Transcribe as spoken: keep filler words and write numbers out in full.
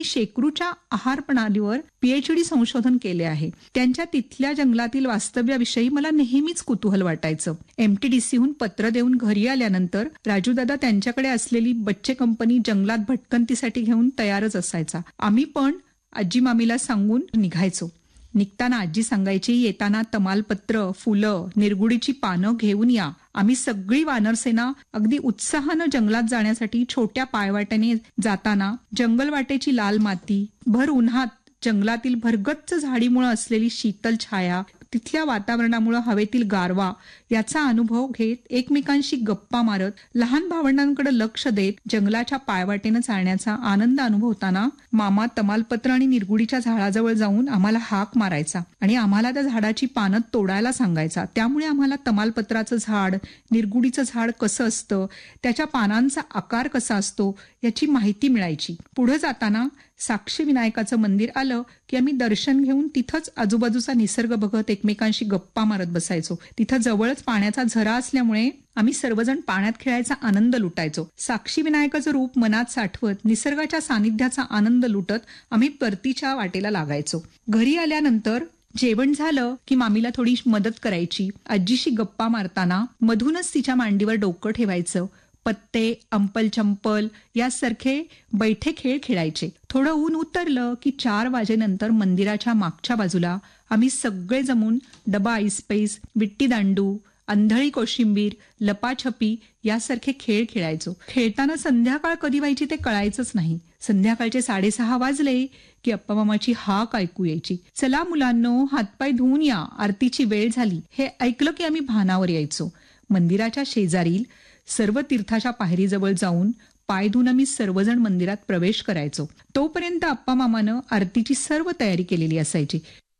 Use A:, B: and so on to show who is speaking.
A: शेकरूच्या आहार प्रणालीवर पीएचडी संशोधन केले आहे. त्यांच्या तिथल्या जंगलातील वास्तव्याविषयी मला नेहमीच कुतूहल वाटायचं. एमटीडीसीहून पत्र देऊन घरी आल्यानंतर राजूदादा त्यांच्याकडे असलेली बच्चे कंपनी जंगलात भटकंतीसाठी घेऊन तयारच असायचा. आम्ही पण आजी मामीला सांगून निघायचो. निघताना आजी सांगायची, येताना तमालपत्र, फुलं, निरगुडीची पानं घेऊन या. आम्ही सगळी वानरसेना अगदी उत्साहानं जंगलात जाण्यासाठी छोट्या पायवाटेने जाताना जंगलवाटेची लाल माती, भर उन्हात जंगलातील भरगच्च झाडीमुळे असलेली शीतल छाया, तिथल्या वातावरणामुळे हवेतील गारवा याचा अनुभव घेत एकमेकांशी गप्पा मारत लहान भावंडांकडे लक्ष देत जंगलाच्या पायवाटेनं चालण्याचा आनंद अनुभवताना मामा तमालपत्र आणि निरगुडीच्या झाडाजवळ जाऊन आम्हाला हाक मारायचा आणि आम्हाला त्या झाडाची पानं तोडायला सांगायचा. त्यामुळे आम्हाला तमालपत्राचं झाड, निरगुडीचं झाड कसं असतं, त्याच्या पानांचा आकार कसा असतो याची माहिती मिळायची. पुढे जाताना साक्षी विनायकाचं मंदिर आलं की आम्ही दर्शन घेऊन तिथंच आजूबाजूचा निसर्ग बघत एकमेकांशी गप्पा मारत बसायचो. तिथं जवळच पाण्याचा झरा असल्यामुळे आम्ही सर्वजण पाण्यात खेळायचा आनंद लुटायचो. साक्षी विनायकाचं रूप मनात साठवत निसर्गाच्या सानिध्याचा आनंद लुटत आम्ही परतीच्या वाटेला लागायचो. घरी आल्यानंतर जेवण झालं की मामीला थोडी मदत करायची. आजीशी गप्पा मारताना मधूनच तिच्या मांडीवर डोकं ठेवायचं. पत्ते, अंपल चंपल यासारखे बैठे खेळ खेळायचे. थोडं ऊन उतरलं की चार वाजेनंतर मंदिराच्या मागच्या बाजूला आम्ही सगळे जमून डबा ऐसपैस, विट्टी दांडू, आंधळी कोशिंबीर, लपाछपी यासारखे खेळ खेळायचो. खेळताना संध्याकाळ कधी व्हायची ते कळायचंच नाही. संध्याकाळचे साडेसहा वाजले की अप्पा मामाची हाक ऐकू यायची, चला मुलांनो हातपाय धुवून या, आरतीची वेळ झाली. हे ऐकलं की आम्ही भानावर यायचो. मंदिराच्या शेजारील सर्व तीर्थाच्या पायरीजवळ जाऊन पाय धुवून आम्ही सर्वजण मंदिरात प्रवेश करायचो. तोपर्यंत अप्पा मामानं आरतीची सर्व तयारी केलेली असायची.